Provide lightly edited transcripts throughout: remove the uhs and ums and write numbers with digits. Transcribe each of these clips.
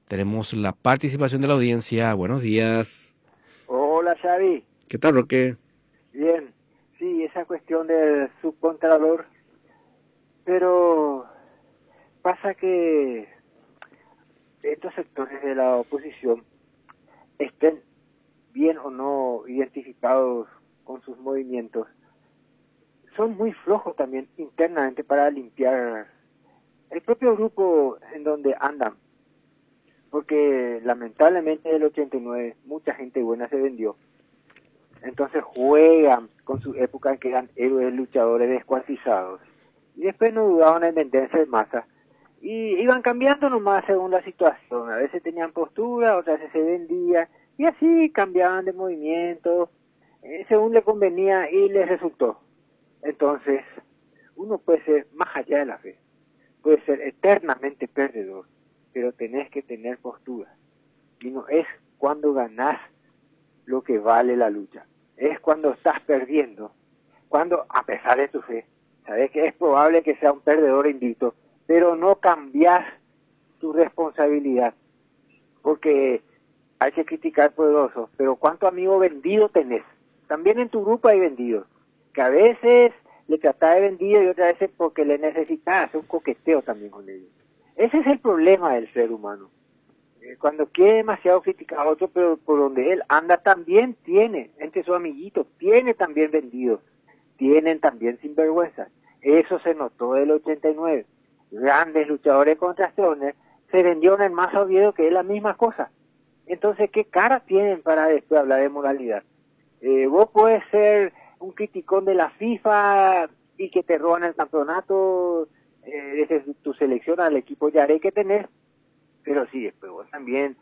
Tenemos la participación de la audiencia. Buenos días. Hola Xavi, ¿Qué tal, Roque? bien, sí, esa cuestión del subcontralor, pero pasa que estos sectores de la oposición estén bien o no identificados con sus movimientos, son muy flojos también internamente para limpiar el propio grupo en donde andan, porque lamentablemente del 89 mucha gente buena se vendió. Entonces juegan con su época en que eran héroes luchadores descuartizados. Y después no dudaban en venderse en masa. Y iban cambiando nomás según la situación. A veces tenían postura, otras veces se vendían. Y así cambiaban de movimiento, según le convenía y les resultó. Entonces, uno puede ser más allá de la fe. Puede ser eternamente perdedor. Pero tenés que tener postura. Y no es cuando ganás lo que vale la lucha. Es cuando estás perdiendo, cuando a pesar de tu fe, sabes que es probable que sea un perdedor invicto, pero no cambias tu responsabilidad, porque hay que criticar poderosos, pero ¿cuánto amigo vendido tenés? También en tu grupo hay vendidos, que a veces le tratás de vendido y otras veces porque le necesitas hacer un coqueteo también con ellos. Ese es el problema del ser humano. Cuando quiere demasiado criticar a otro, pero por donde él anda también tiene, entre sus amiguitos, tiene también vendidos, tienen también sinvergüenzas. Eso se notó del 89. Grandes luchadores contra Stoner se vendieron en más Oviedo que es la misma cosa. Entonces, ¿qué cara tienen para después hablar de moralidad? Vos puedes ser un criticón de la FIFA y que te roban el campeonato desde tu selección al equipo Yaré que tenés, pero sí, después vos también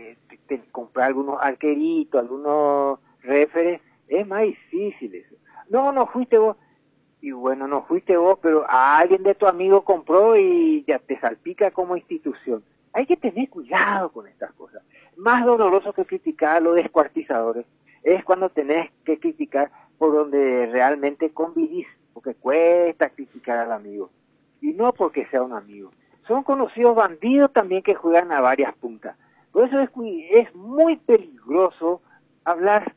te comprar algunos arqueritos, algunos referes, es más difícil eso. No, no fuiste vos. Y bueno, no fuiste vos, pero a alguien de tu amigo compró y ya te salpica como institución. Hay que tener cuidado con estas cosas. Más doloroso que criticar a los descuartizadores es cuando tenés que criticar por donde realmente convivís, porque cuesta criticar al amigo. Y no porque sea un amigo. Son conocidos bandidos también que juegan a varias puntas. Por eso es muy peligroso hablar,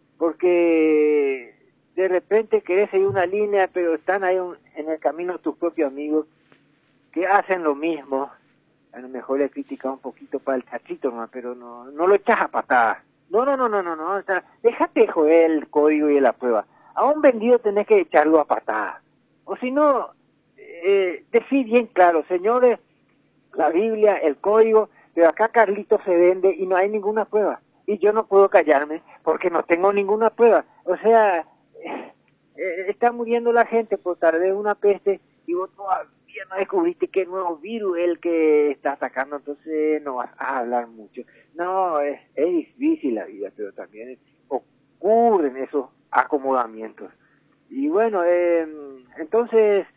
porque de repente querés seguir una línea, pero están ahí en el camino tus propios amigos que hacen lo mismo. A lo mejor le critica un poquito para el cachito, ¿no? Pero no lo echas a patadas. No. O sea, déjate joder el código y la prueba. A un vendido tenés que echarlo a patadas. O si no, decir bien claro, señores, la Biblia, el código, pero acá Carlito se vende y no hay ninguna prueba. Y yo no puedo callarme porque no tengo ninguna prueba. O sea, está muriendo la gente por tal vez una peste y vos todavía no descubriste qué nuevo virus es el que está atacando, entonces no vas a hablar mucho. No, es difícil la vida, pero también ocurren esos acomodamientos. Y bueno, entonces,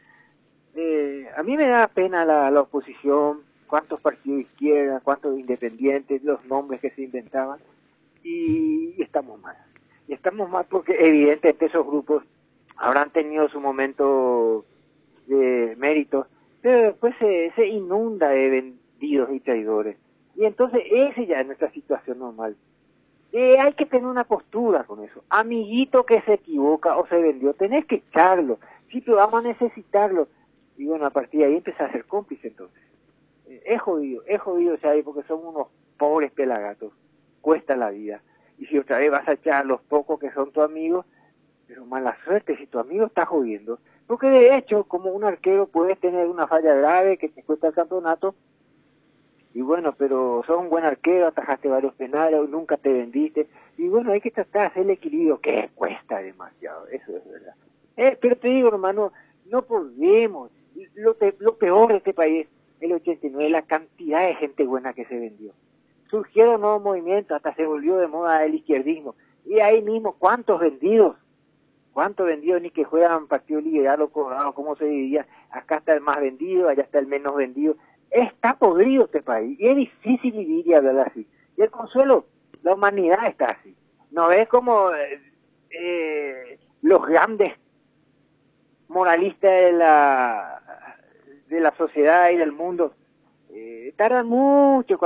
a mí me da pena la oposición, cuántos partidos de izquierda, cuántos independientes, los nombres que se inventaban, y estamos mal. Y estamos mal porque evidentemente esos grupos habrán tenido su momento de mérito, pero después se inunda de vendidos y traidores. Y entonces esa ya es nuestra situación normal. Hay que tener una postura con eso. Amiguito que se equivoca o se vendió, tenés que echarlo. Sí, pero vamos a necesitarlo. Y bueno, a partir de ahí empezás a ser cómplice entonces. Es jodido, ¿sabes? Porque son unos pobres pelagatos. Cuesta la vida. Y si otra vez vas a echar a los pocos que son tus amigos, pero mala suerte si tu amigo está jodiendo. Porque de hecho, como un arquero puedes tener una falla grave que te cuesta el campeonato, y bueno, pero sos un buen arquero, atajaste varios penales, nunca te vendiste, y bueno, hay que tratar de hacer el equilibrio, que cuesta demasiado, eso es verdad. Pero te digo, hermano, no podemos, lo peor de este país, el 89, la cantidad de gente buena que se vendió. Surgieron nuevos movimientos, hasta se volvió de moda el izquierdismo, y ahí mismo, ¿cuántos vendidos? ¿Cuántos vendidos ni que juegan partido liberal o colorado? ¿Cómo se dividía? Acá está el más vendido, allá está el menos vendido. Está podrido este país y es difícil vivir y hablar así. Y el consuelo, la humanidad está así. ¿No ves como los grandes moralistas de la sociedad y del mundo tardan mucho